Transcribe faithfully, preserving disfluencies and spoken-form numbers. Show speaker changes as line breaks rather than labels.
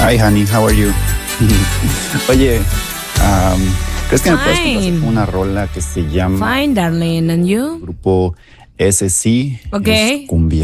Hi, honey, how are you? Oye, um, ¿crees que me puedes complacer con una rola que se llama
Fine, darling, and you?
Grupo S C?
Ok.
Es cumbia.